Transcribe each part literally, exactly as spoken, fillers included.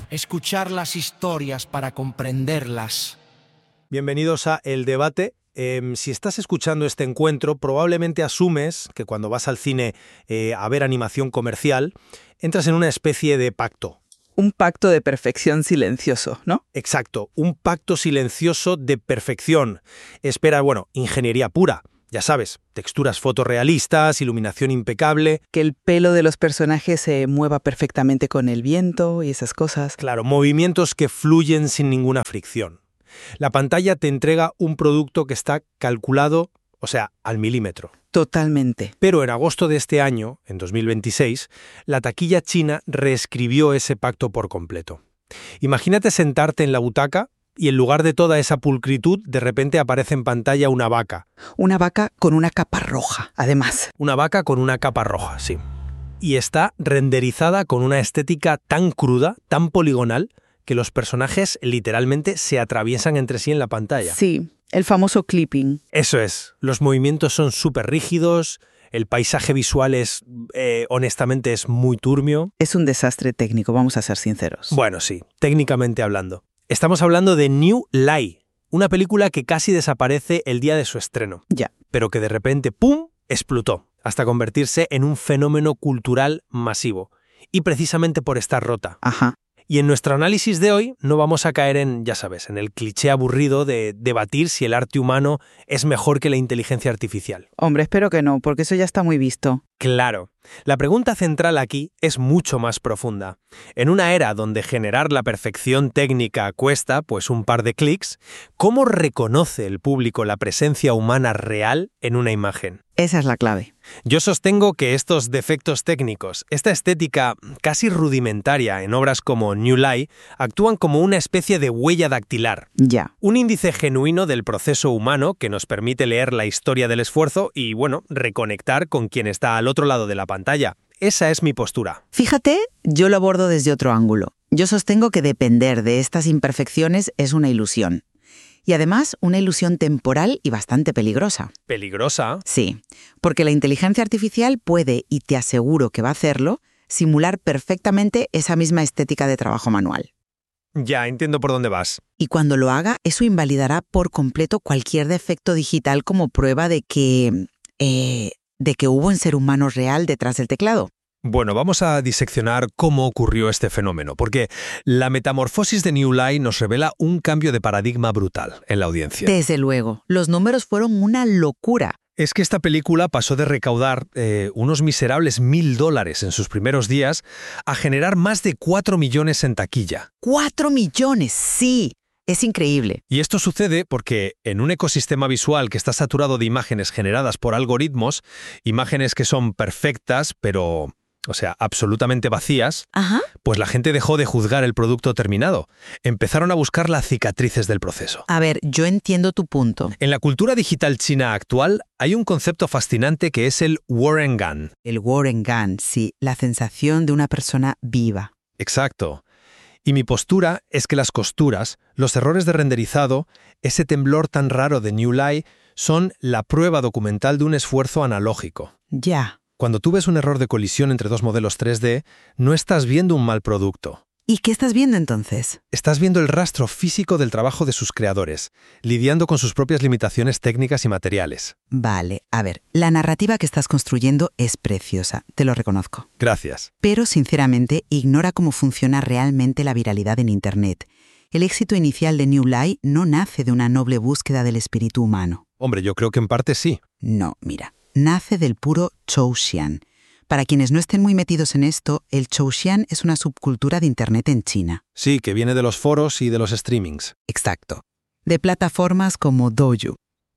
escuchar las historias para comprenderlas. Bienvenidos a El Debate. Eh, si estás escuchando este encuentro, probablemente asumes que cuando vas al cine eh, a ver animación comercial, entras en una especie de pacto. Un pacto de perfección silencioso, ¿no? Exacto, un pacto silencioso de perfección. Espera, bueno, ingeniería pura. Ya sabes, texturas fotorrealistas, iluminación impecable. Que el pelo de los personajes se mueva perfectamente con el viento y esas cosas. Claro, movimientos que fluyen sin ninguna fricción. La pantalla te entrega un producto que está calculado, o sea, al milímetro. Totalmente. Pero en agosto de este año, en dos mil veintiséis, la taquilla china reescribió ese pacto por completo. Imagínate sentarte en la butaca y en lugar de toda esa pulcritud, de repente aparece en pantalla una vaca. Una vaca con una capa roja, además. Una vaca con una capa roja, sí. Y está renderizada con una estética tan cruda, tan poligonal, que los personajes literalmente se atraviesan entre sí en la pantalla. Sí, el famoso clipping. Eso es. Los movimientos son súper rígidos, el paisaje visual es, eh, honestamente, es muy turbio. Es un desastre técnico, vamos a ser sinceros. Bueno, sí, técnicamente hablando. Estamos hablando de New Lie, una película que casi desaparece el día de su estreno. Ya. Pero que de repente, ¡pum!, explotó, hasta convertirse en un fenómeno cultural masivo. Y precisamente por estar rota. Ajá. Y en nuestro análisis de hoy no vamos a caer en, ya sabes, en el cliché aburrido de debatir si el arte humano es mejor que la inteligencia artificial. Hombre, espero que no, porque eso ya está muy visto. Claro. La pregunta central aquí es mucho más profunda. En una era donde generar la perfección técnica cuesta, pues un par de clics, ¿cómo reconoce el público la presencia humana real en una imagen? Esa es la clave. Yo sostengo que estos defectos técnicos, esta estética casi rudimentaria en obras como New Lie, actúan como una especie de huella dactilar. Ya. Un índice genuino del proceso humano que nos permite leer la historia del esfuerzo y, bueno, reconectar con quien está al otro lado de la pantalla. Esa es mi postura. Fíjate, yo lo abordo desde otro ángulo. Yo sostengo que depender de estas imperfecciones es una ilusión. Y además, una ilusión temporal y bastante peligrosa. ¿Peligrosa? Sí, porque la inteligencia artificial puede, y te aseguro que va a hacerlo, simular perfectamente esa misma estética de trabajo manual. Ya, entiendo por dónde vas. Y cuando lo haga, eso invalidará por completo cualquier defecto digital como prueba de que... Eh, de que hubo un ser humano real detrás del teclado. Bueno, vamos a diseccionar cómo ocurrió este fenómeno, porque la metamorfosis de New Lie nos revela un cambio de paradigma brutal en la audiencia. Desde luego, los números fueron una locura. Es que esta película pasó de recaudar eh, unos miserables mil dólares en sus primeros días a generar más de cuatro millones en taquilla. ¡Cuatro millones! ¡Sí! Es increíble. Y esto sucede porque en un ecosistema visual que está saturado de imágenes generadas por algoritmos, imágenes que son perfectas, pero, o sea, absolutamente vacías, Ajá. pues la gente dejó de juzgar el producto terminado. Empezaron a buscar las cicatrices del proceso. A ver, yo entiendo tu punto. En la cultura digital china actual hay un concepto fascinante que es el Warren Gun. El Warren Gun, sí, la sensación de una persona viva. Exacto. Y mi postura es que las costuras, los errores de renderizado, ese temblor tan raro de New Lie, son la prueba documental de un esfuerzo analógico. Ya. Cuando tú ves un error de colisión entre dos modelos tres D, no estás viendo un mal producto. ¿Y qué estás viendo entonces? Estás viendo el rastro físico del trabajo de sus creadores, lidiando con sus propias limitaciones técnicas y materiales. Vale, a ver, la narrativa que estás construyendo es preciosa, te lo reconozco. Gracias. Pero, sinceramente, ignora cómo funciona realmente la viralidad en Internet. El éxito inicial de New Lie no nace de una noble búsqueda del espíritu humano. Hombre, yo creo que en parte sí. No, mira, nace del puro Chouxian. Para quienes no estén muy metidos en esto, el Chouxian es una subcultura de Internet en China. Sí, que viene de los foros y de los streamings. Exacto. De plataformas como Douyu.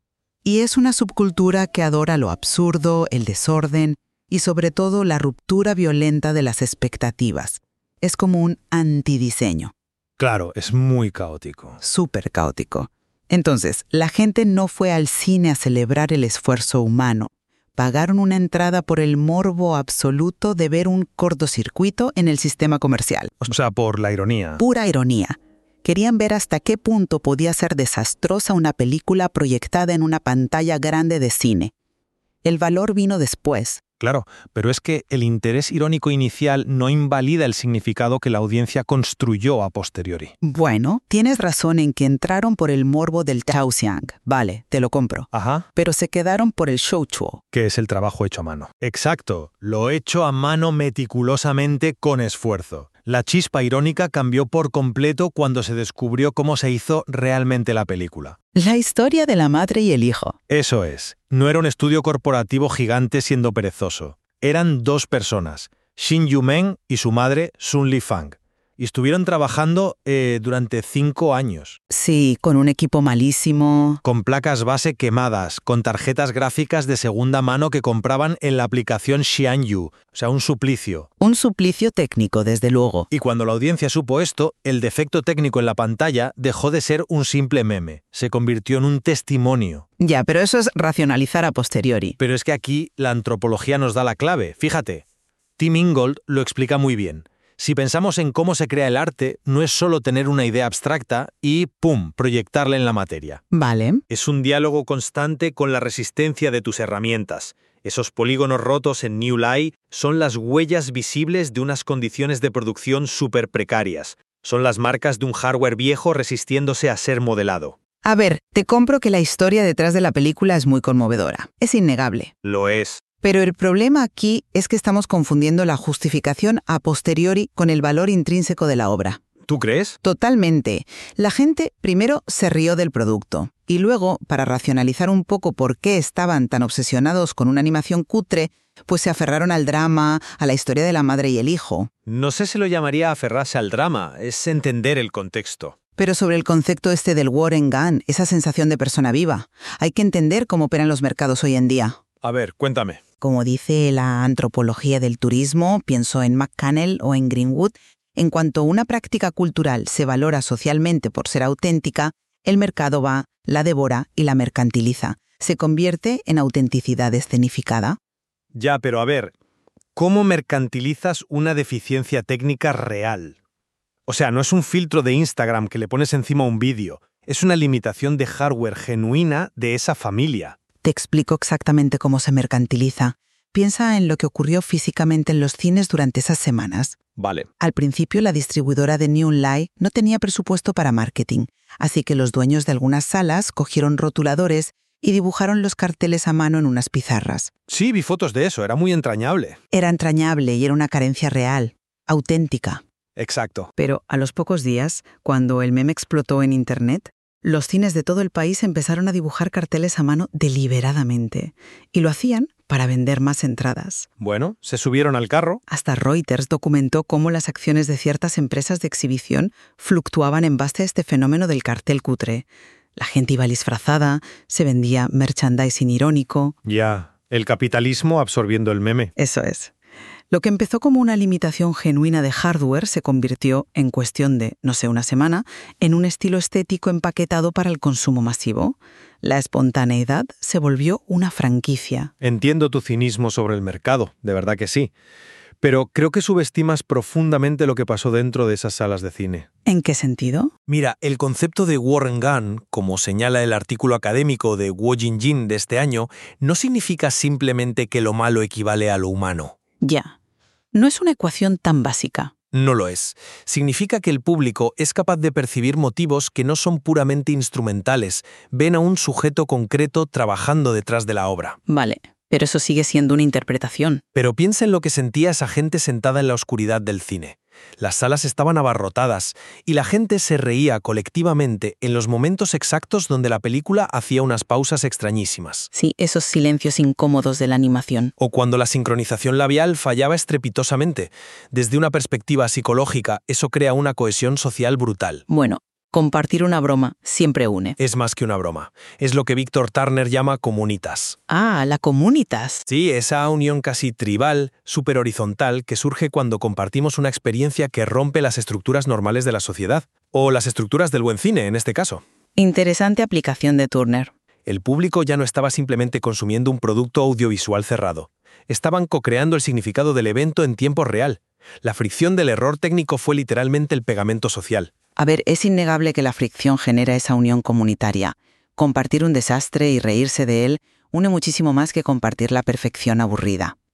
Y es una subcultura que adora lo absurdo, el desorden y sobre todo la ruptura violenta de las expectativas. Es como un antidiseño. Claro, es muy caótico. Súper caótico. Entonces, la gente no fue al cine a celebrar el esfuerzo humano. Pagaron una entrada por el morbo absoluto de ver un cortocircuito en el sistema comercial. O sea, por la ironía. Pura ironía. Querían ver hasta qué punto podía ser desastrosa una película proyectada en una pantalla grande de cine. El valor vino después. Claro, pero es que el interés irónico inicial no invalida el significado que la audiencia construyó a posteriori. Bueno, tienes razón en que entraron por el morbo del Taoxiang. Vale, te lo compro. Ajá. Pero se quedaron por el shouchuo. Que es el trabajo hecho a mano. Exacto, lo hecho a mano meticulosamente con esfuerzo. La chispa irónica cambió por completo cuando se descubrió cómo se hizo realmente la película. La historia de la madre y el hijo. Eso es. No era un estudio corporativo gigante siendo perezoso. Eran dos personas, Shin Yu-meng y su madre, Sun Li-fang. Y estuvieron trabajando eh, durante cinco años. Sí, con un equipo malísimo. Con placas base quemadas, con tarjetas gráficas de segunda mano que compraban en la aplicación Xianyu, o sea, un suplicio. Un suplicio técnico, desde luego. Y cuando la audiencia supo esto, el defecto técnico en la pantalla dejó de ser un simple meme, se convirtió en un testimonio. Ya, pero eso es racionalizar a posteriori. Pero es que aquí la antropología nos da la clave, fíjate. Tim Ingold lo explica muy bien. Si pensamos en cómo se crea el arte, no es solo tener una idea abstracta y, ¡pum!, proyectarla en la materia. Vale. Es un diálogo constante con la resistencia de tus herramientas. Esos polígonos rotos en New Lie son las huellas visibles de unas condiciones de producción súper precarias. Son las marcas de un hardware viejo resistiéndose a ser modelado. A ver, te compro que la historia detrás de la película es muy conmovedora. Es innegable. Lo es. Pero el problema aquí es que estamos confundiendo la justificación a posteriori con el valor intrínseco de la obra. ¿Tú crees? Totalmente. La gente primero se rió del producto y luego, para racionalizar un poco por qué estaban tan obsesionados con una animación cutre, pues se aferraron al drama, a la historia de la madre y el hijo. No sé si lo llamaría aferrarse al drama, es entender el contexto. Pero sobre el concepto este del war and gun, esa sensación de persona viva, hay que entender cómo operan los mercados hoy en día. A ver, cuéntame. Como dice la antropología del turismo, pienso en McCannell o en Greenwood, en cuanto una práctica cultural se valora socialmente por ser auténtica, el mercado va, la devora y la mercantiliza. Se convierte en autenticidad escenificada. Ya, pero a ver, ¿cómo mercantilizas una deficiencia técnica real? O sea, no es un filtro de Instagram que le pones encima un vídeo, es una limitación de hardware genuina de esa familia. Te explico exactamente cómo se mercantiliza. Piensa en lo que ocurrió físicamente en los cines durante esas semanas. Vale. Al principio, la distribuidora de New Lie no tenía presupuesto para marketing, así que los dueños de algunas salas cogieron rotuladores y dibujaron los carteles a mano en unas pizarras. Sí, vi fotos de eso, era muy entrañable. Era entrañable y era una carencia real, auténtica. Exacto. Pero a los pocos días, cuando el meme explotó en Internet, los cines de todo el país empezaron a dibujar carteles a mano deliberadamente. Y lo hacían para vender más entradas. Bueno, se subieron al carro. Hasta Reuters documentó cómo las acciones de ciertas empresas de exhibición fluctuaban en base a este fenómeno del cartel cutre. La gente iba disfrazada, se vendía merchandising irónico. Ya, el capitalismo absorbiendo el meme. Eso es. Lo que empezó como una limitación genuina de hardware se convirtió, en cuestión de, no sé, una semana, en un estilo estético empaquetado para el consumo masivo. La espontaneidad se volvió una franquicia. Entiendo tu cinismo sobre el mercado, de verdad que sí. Pero creo que subestimas profundamente lo que pasó dentro de esas salas de cine. ¿En qué sentido? Mira, el concepto de war and gun, como señala el artículo académico de Guo Jinjin de este año, no significa simplemente que lo malo equivale a lo humano. Ya. No es una ecuación tan básica. No lo es. Significa que el público es capaz de percibir motivos que no son puramente instrumentales, ven a un sujeto concreto trabajando detrás de la obra. Vale, pero eso sigue siendo una interpretación. Pero piensa en lo que sentía esa gente sentada en la oscuridad del cine. Las salas estaban abarrotadas y la gente se reía colectivamente en los momentos exactos donde la película hacía unas pausas extrañísimas. Sí, esos silencios incómodos de la animación. O cuando la sincronización labial fallaba estrepitosamente. Desde una perspectiva psicológica, eso crea una cohesión social brutal. Bueno, compartir una broma siempre une. Es más que una broma. Es lo que Víctor Turner llama comunitas. Ah, la comunitas. Sí, esa unión casi tribal, súper horizontal, que surge cuando compartimos una experiencia que rompe las estructuras normales de la sociedad. O las estructuras del buen cine, en este caso. Interesante aplicación de Turner. El público ya no estaba simplemente consumiendo un producto audiovisual cerrado. Estaban co-creando el significado del evento en tiempo real. La fricción del error técnico fue literalmente el pegamento social. A ver, es innegable que la fricción genera esa unión comunitaria. Compartir un desastre y reírse de él une muchísimo más que compartir la perfección aburrida.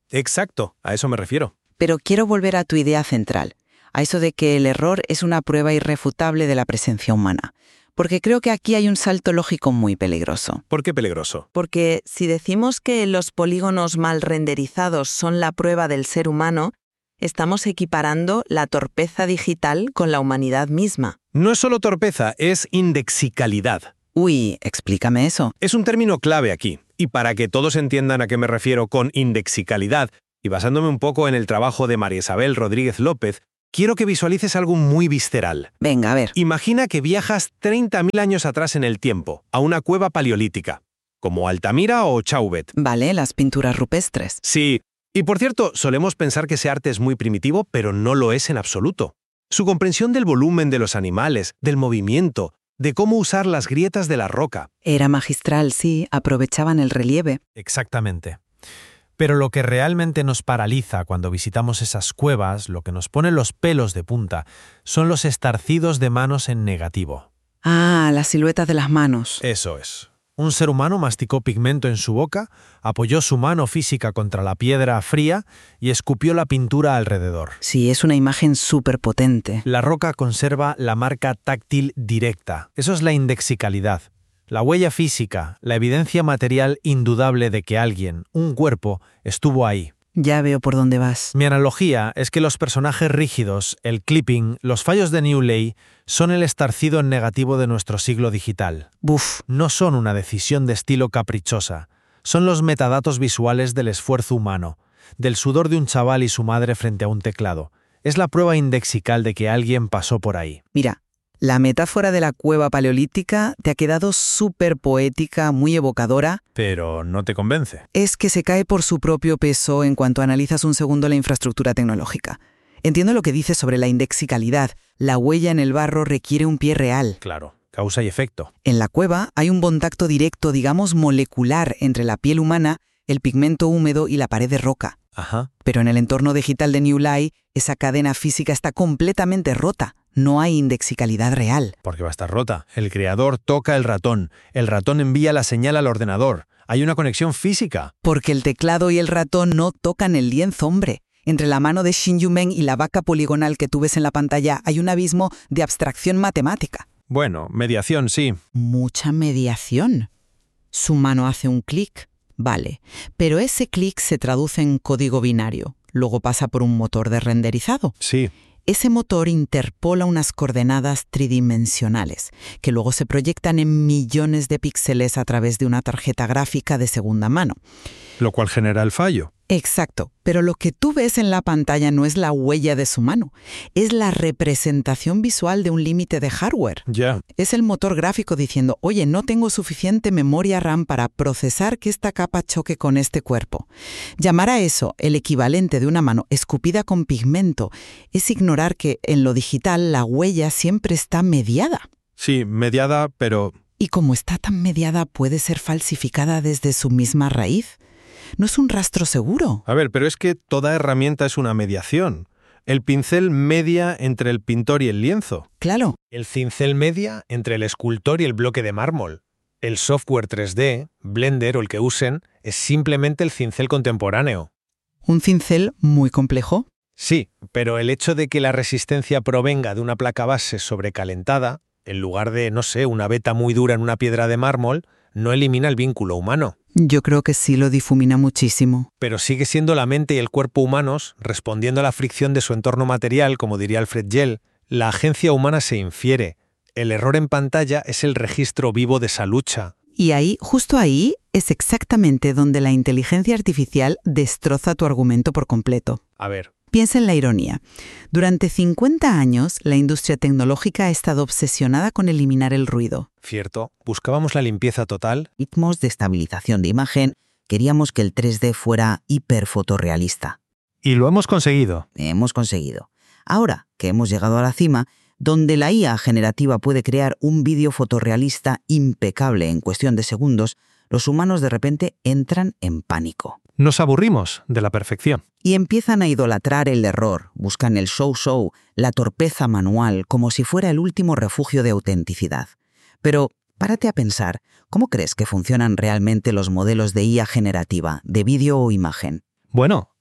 Exacto, a eso me refiero. Pero quiero volver a tu idea central, a eso de que el error es una prueba irrefutable de la presencia humana. Porque creo que aquí hay un salto lógico muy peligroso. ¿Por qué peligroso? Porque si decimos que los polígonos mal renderizados son la prueba del ser humano, estamos equiparando la torpeza digital con la humanidad misma. No es solo torpeza, es indexicalidad. Uy, explícame eso. Es un término clave aquí, y para que todos entiendan a qué me refiero con indexicalidad, y basándome un poco en el trabajo de María Isabel Rodríguez López, quiero que visualices algo muy visceral. Venga, a ver. Imagina que viajas treinta mil años atrás en el tiempo, a una cueva paleolítica, como Altamira o Chauvet. Vale, las pinturas rupestres. Sí, y por cierto, solemos pensar que ese arte es muy primitivo, pero no lo es en absoluto. Su comprensión del volumen de los animales, del movimiento, de cómo usar las grietas de la roca. Era magistral, sí, aprovechaban el relieve. Exactamente. Pero lo que realmente nos paraliza cuando visitamos esas cuevas, lo que nos pone los pelos de punta, son los estarcidos de manos en negativo. Ah, la silueta de las manos. Eso es. Un ser humano masticó pigmento en su boca, apoyó su mano física contra la piedra fría y escupió la pintura alrededor. Sí, es una imagen súper potente. La roca conserva la marca táctil directa. Eso es la indexicalidad. La huella física, la evidencia material indudable de que alguien, un cuerpo, estuvo ahí. Ya veo por dónde vas. Mi analogía es que los personajes rígidos, el clipping, los fallos de Newley, son el estarcido en negativo de nuestro siglo digital. Buf. No son una decisión de estilo caprichosa. Son los metadatos visuales del esfuerzo humano, del sudor de un chaval y su madre frente a un teclado. Es la prueba indexical de que alguien pasó por ahí. Mira, la metáfora de la cueva paleolítica te ha quedado súper poética, muy evocadora. Pero no te convence. Es que se cae por su propio peso en cuanto analizas un segundo la infraestructura tecnológica. Entiendo lo que dices sobre la indexicalidad. La huella en el barro requiere un pie real. Claro, causa y efecto. En la cueva hay un contacto directo, digamos molecular, entre la piel humana, el pigmento húmedo y la pared de roca. Ajá. Pero en el entorno digital de Newley, esa cadena física está completamente rota. No hay indexicalidad real. Porque va a estar rota. El creador toca el ratón. El ratón envía la señal al ordenador. Hay una conexión física. Porque el teclado y el ratón no tocan el lienzo, hombre. Entre la mano de Shin Yu-meng y la vaca poligonal que tú ves en la pantalla hay un abismo de abstracción matemática. Bueno, mediación, sí. Mucha mediación. Su mano hace un clic. Vale. Pero ese clic se traduce en código binario. Luego pasa por un motor de renderizado. Sí. Ese motor interpola unas coordenadas tridimensionales, que luego se proyectan en millones de píxeles a través de una tarjeta gráfica de segunda mano. Lo cual genera el fallo. Exacto, pero lo que tú ves en la pantalla no es la huella de su mano, es la representación visual de un límite de hardware. Ya. Es el motor gráfico diciendo, oye, no tengo suficiente memoria RAM para procesar que esta capa choque con este cuerpo. Llamar a eso el equivalente de una mano escupida con pigmento es ignorar que en lo digital la huella siempre está mediada. Sí, mediada, pero... Y como está tan mediada, puede ser falsificada desde su misma raíz. No es un rastro seguro. A ver, pero es que toda herramienta es una mediación. El pincel media entre el pintor y el lienzo. Claro. El cincel media entre el escultor y el bloque de mármol. El software tres D, Blender o el que usen, es simplemente el cincel contemporáneo. ¿Un cincel muy complejo? Sí, pero el hecho de que la resistencia provenga de una placa base sobrecalentada, en lugar de, no sé, una veta muy dura en una piedra de mármol, no elimina el vínculo humano. Yo creo que sí lo difumina muchísimo. Pero sigue siendo la mente y el cuerpo humanos, respondiendo a la fricción de su entorno material, como diría Alfred Gell. La agencia humana se infiere. El error en pantalla es el registro vivo de esa lucha. Y ahí, justo ahí, es exactamente donde la inteligencia artificial destroza tu argumento por completo. A ver. Piensa en la ironía. Durante cincuenta años, la industria tecnológica ha estado obsesionada con eliminar el ruido. Cierto, buscábamos la limpieza total. Ritmos de estabilización de imagen, queríamos que el tres D fuera hiperfotorrealista. Y lo hemos conseguido. Hemos conseguido. Ahora que hemos llegado a la cima, donde la I A generativa puede crear un vídeo fotorrealista impecable en cuestión de segundos, los humanos de repente entran en pánico. Nos aburrimos de la perfección. Y empiezan a idolatrar el error, buscan el show-show, la torpeza manual, como si fuera el último refugio de autenticidad. Pero, párate a pensar, ¿cómo crees que funcionan realmente los modelos de I A generativa, de vídeo o imagen? Bueno,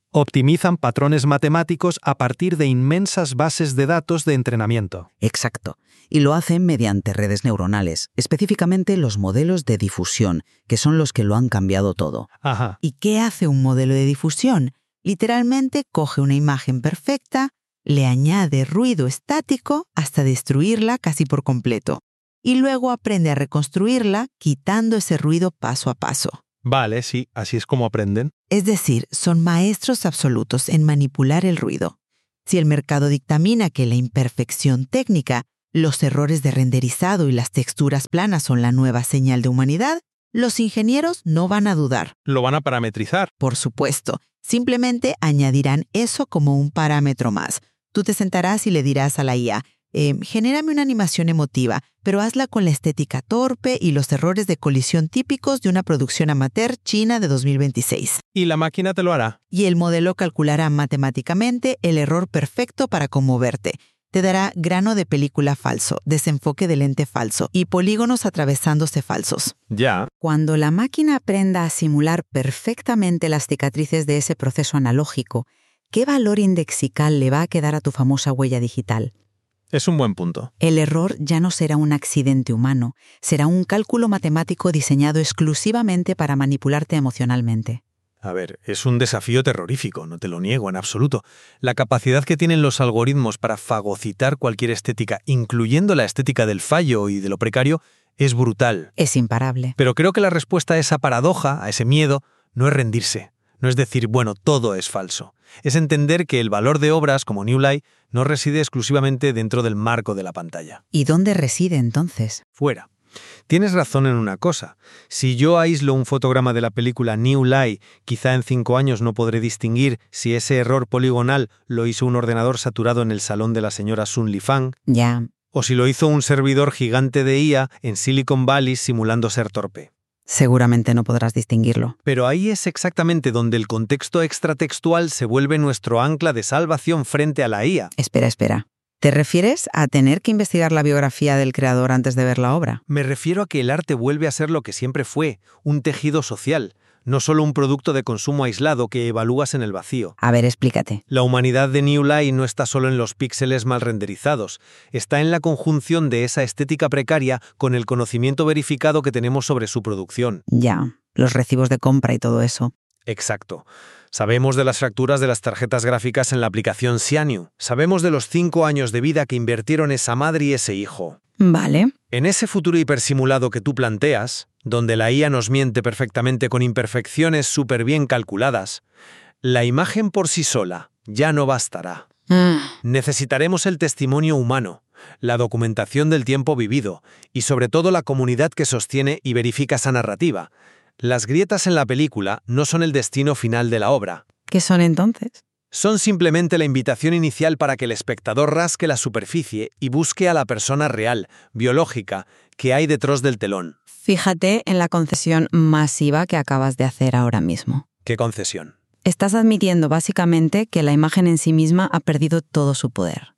Optimizan patrones matemáticos a partir de inmensas bases de datos de entrenamiento. Exacto. Y lo hacen mediante redes neuronales, específicamente los modelos de difusión, que son los que lo han cambiado todo. Ajá. ¿Y qué hace un modelo de difusión? Literalmente coge una imagen perfecta, le añade ruido estático hasta destruirla casi por completo, y luego aprende a reconstruirla quitando ese ruido paso a paso. Vale, sí, así es como aprenden. Es decir, son maestros absolutos en manipular el ruido. Si el mercado dictamina que la imperfección técnica, los errores de renderizado y las texturas planas son la nueva señal de humanidad, los ingenieros no van a dudar. Lo van a parametrizar. Por supuesto, simplemente añadirán eso como un parámetro más. Tú te sentarás y le dirás a la I A, eh, genérame una animación emotiva, pero hazla con la estética torpe y los errores de colisión típicos de una producción amateur china de dos mil veintiséis. Y la máquina te lo hará. Y el modelo calculará matemáticamente el error perfecto para conmoverte. Te dará grano de película falso, desenfoque de lente falso y polígonos atravesándose falsos. Ya. Cuando la máquina aprenda a simular perfectamente las cicatrices de ese proceso analógico, ¿qué valor indexical le va a quedar a tu famosa huella digital? Es un buen punto. El error ya no será un accidente humano, será un cálculo matemático diseñado exclusivamente para manipularte emocionalmente. A ver, es un desafío terrorífico, no te lo niego en absoluto. La capacidad que tienen los algoritmos para fagocitar cualquier estética, incluyendo la estética del fallo y de lo precario, es brutal. Es imparable. Pero creo que la respuesta a esa paradoja, a ese miedo, no es rendirse. No es decir, bueno, todo es falso. Es entender que el valor de obras como New Lie no reside exclusivamente dentro del marco de la pantalla. ¿Y dónde reside entonces? Fuera. Tienes razón en una cosa. Si yo aíslo un fotograma de la película New Lie, quizá en cinco años no podré distinguir si ese error poligonal lo hizo un ordenador saturado en el salón de la señora Sun Li-Fang, Ya. o si lo hizo un servidor gigante de I A en Silicon Valley simulando ser torpe. Seguramente no podrás distinguirlo. Pero ahí es exactamente donde el contexto extratextual se vuelve nuestro ancla de salvación frente a la I A. Espera, espera. ¿Te refieres a tener que investigar la biografía del creador antes de ver la obra? Me refiero a que el arte vuelve a ser lo que siempre fue, un tejido social, no solo un producto de consumo aislado que evalúas en el vacío. A ver, explícate. La humanidad de New Lie no está solo en los píxeles mal renderizados, está en la conjunción de esa estética precaria con el conocimiento verificado que tenemos sobre su producción. Ya, los recibos de compra y todo eso. Exacto. Sabemos de las fracturas de las tarjetas gráficas en la aplicación Xianyu. Sabemos de los cinco años de vida que invirtieron esa madre y ese hijo. Vale. En ese futuro hipersimulado que tú planteas, donde la I A nos miente perfectamente con imperfecciones súper bien calculadas, la imagen por sí sola ya no bastará. Mm. Necesitaremos el testimonio humano, la documentación del tiempo vivido y sobre todo la comunidad que sostiene y verifica esa narrativa. Las grietas en la película no son el destino final de la obra. ¿Qué son entonces? Son simplemente la invitación inicial para que el espectador rasque la superficie y busque a la persona real, biológica, que hay detrás del telón. Fíjate en la concesión masiva que acabas de hacer ahora mismo. ¿Qué concesión? Estás admitiendo básicamente que la imagen en sí misma ha perdido todo su poder,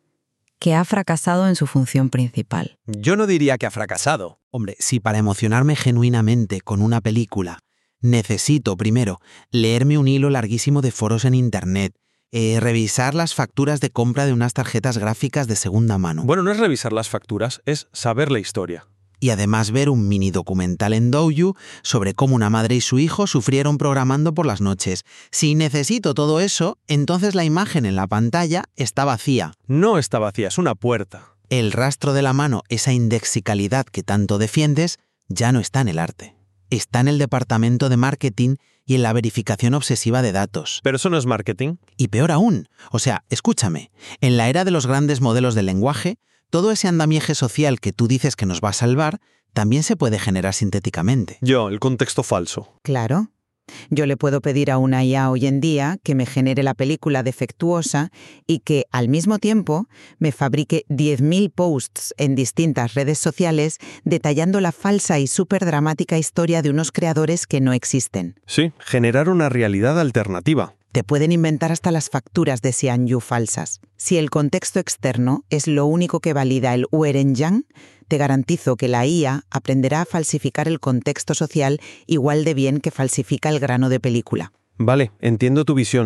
que ha fracasado en su función principal. Yo no diría que ha fracasado. Hombre, si para emocionarme genuinamente con una película necesito, primero, leerme un hilo larguísimo de foros en Internet, eh, revisar las facturas de compra de unas tarjetas gráficas de segunda mano. Bueno, no es revisar las facturas, es saber la historia. Y además ver un mini documental en Douyu sobre cómo una madre y su hijo sufrieron programando por las noches. Si necesito todo eso, entonces la imagen en la pantalla está vacía. No está vacía, es una puerta. El rastro de la mano, esa indexicalidad que tanto defiendes, ya no está en el arte. Está en el departamento de marketing y en la verificación obsesiva de datos. Pero eso no es marketing. Y peor aún, o sea, escúchame, en la era de los grandes modelos del lenguaje, todo ese andamiaje social que tú dices que nos va a salvar, también se puede generar sintéticamente. Yo, el contexto falso. Claro. Yo le puedo pedir a una I A hoy en día que me genere la película defectuosa y que, al mismo tiempo, me fabrique diez mil posts en distintas redes sociales detallando la falsa y súper dramática historia de unos creadores que no existen. Sí, generar una realidad alternativa. Te pueden inventar hasta las facturas de Xianyu falsas. Si el contexto externo es lo único que valida el Uerenjang, te garantizo que la I A aprenderá a falsificar el contexto social igual de bien que falsifica el grano de película. Vale, entiendo tu visión.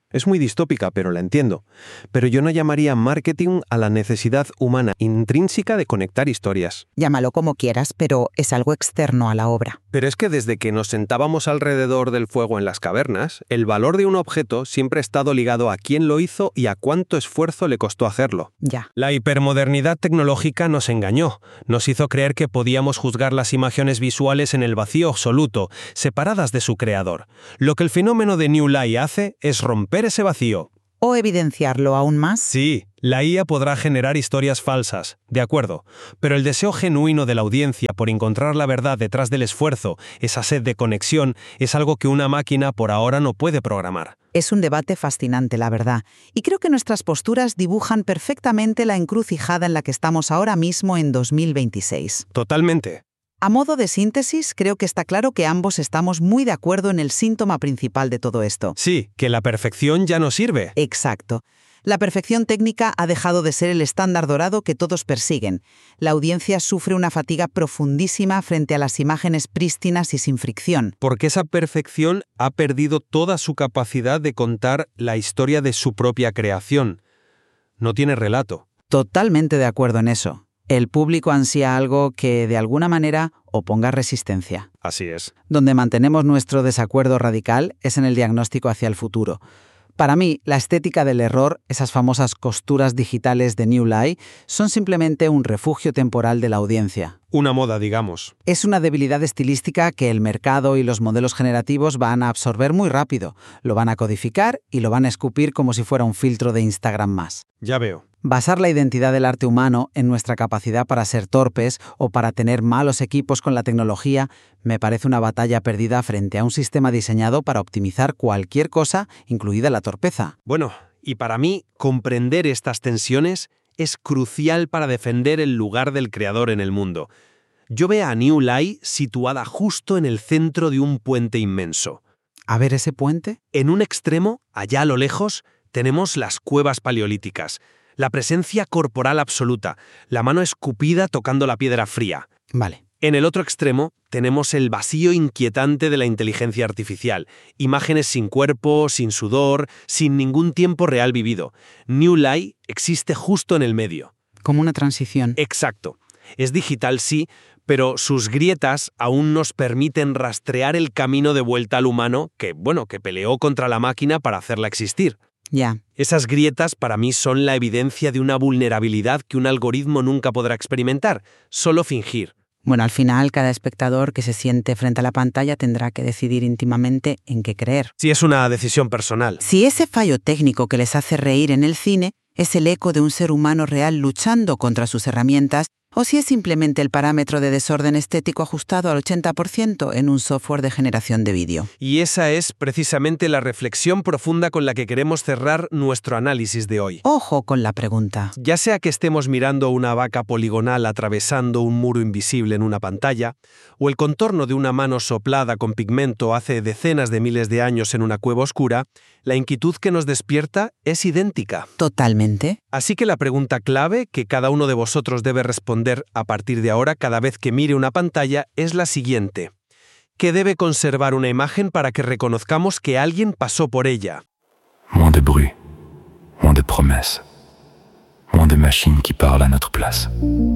Es muy distópica, pero la entiendo. Pero yo no llamaría marketing a la necesidad humana intrínseca de conectar historias. Llámalo como quieras, pero es algo externo a la obra. Pero es que desde que nos sentábamos alrededor del fuego en las cavernas, el valor de un objeto siempre ha estado ligado a quién lo hizo y a cuánto esfuerzo le costó hacerlo. Ya. La hipermodernidad tecnológica nos engañó. Nos hizo creer que podíamos juzgar las imágenes visuales en el vacío absoluto, separadas de su creador. Lo que el fenómeno de New Lie hace es romper ese vacío. ¿O evidenciarlo aún más? Sí, la I A podrá generar historias falsas, de acuerdo, pero el deseo genuino de la audiencia por encontrar la verdad detrás del esfuerzo, esa sed de conexión, es algo que una máquina por ahora no puede programar. Es un debate fascinante, la verdad, y creo que nuestras posturas dibujan perfectamente la encrucijada en la que estamos ahora mismo en dos mil veintiséis. Totalmente. A modo de síntesis, creo que está claro que ambos estamos muy de acuerdo en el síntoma principal de todo esto. Sí, que la perfección ya no sirve. Exacto. La perfección técnica ha dejado de ser el estándar dorado que todos persiguen. La audiencia sufre una fatiga profundísima frente a las imágenes prístinas y sin fricción. Porque esa perfección ha perdido toda su capacidad de contar la historia de su propia creación. No tiene relato. Totalmente de acuerdo en eso. El público ansía algo que, de alguna manera, oponga resistencia. Así es. Donde mantenemos nuestro desacuerdo radical es en el diagnóstico hacia el futuro. Para mí, la estética del error, esas famosas costuras digitales de New Lie, son simplemente un refugio temporal de la audiencia. Una moda, digamos. Es una debilidad estilística que el mercado y los modelos generativos van a absorber muy rápido, lo van a codificar y lo van a escupir como si fuera un filtro de Instagram más. Ya veo. Basar la identidad del arte humano en nuestra capacidad para ser torpes o para tener malos equipos con la tecnología me parece una batalla perdida frente a un sistema diseñado para optimizar cualquier cosa, incluida la torpeza. Bueno, y para mí, comprender estas tensiones es crucial para defender el lugar del creador en el mundo. Yo veo a New Lie situada justo en el centro de un puente inmenso. ¿A ver ese puente? En un extremo, allá a lo lejos, tenemos las cuevas paleolíticas. La presencia corporal absoluta, la mano escupida tocando la piedra fría. Vale. En el otro extremo tenemos el vacío inquietante de la inteligencia artificial, imágenes sin cuerpo, sin sudor, sin ningún tiempo real vivido. New Lie existe justo en el medio. Como una transición. Exacto. Es digital, sí, pero sus grietas aún nos permiten rastrear el camino de vuelta al humano que, bueno, que peleó contra la máquina para hacerla existir. Ya. Esas grietas para mí son la evidencia de una vulnerabilidad que un algoritmo nunca podrá experimentar, solo fingir. Bueno, al final, cada espectador que se siente frente a la pantalla tendrá que decidir íntimamente en qué creer. Sí, es una decisión personal. Si ese fallo técnico que les hace reír en el cine es el eco de un ser humano real luchando contra sus herramientas, o si es simplemente el parámetro de desorden estético ajustado al ochenta por ciento en un software de generación de vídeo. Y esa es precisamente la reflexión profunda con la que queremos cerrar nuestro análisis de hoy. Ojo con la pregunta. Ya sea que estemos mirando una vaca poligonal atravesando un muro invisible en una pantalla, o el contorno de una mano soplada con pigmento hace decenas de miles de años en una cueva oscura, la inquietud que nos despierta es idéntica. Totalmente. Así que la pregunta clave que cada uno de vosotros debe responder a partir de ahora cada vez que mire una pantalla es la siguiente. ¿Qué debe conservar una imagen para que reconozcamos que alguien pasó por ella? Moins de bruit, moins de promesses, moins de machines qui parlent à notre place.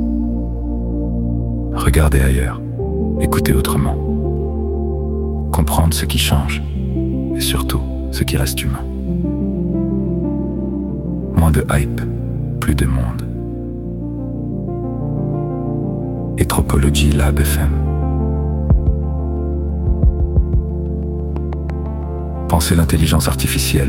Regardez ailleurs, écoutez autrement. Comprendre ce qui change, et surtout ce qui reste humain. Moins de hype, plus de monde. Anthropologie Lab F M. Pensez l'intelligence artificielle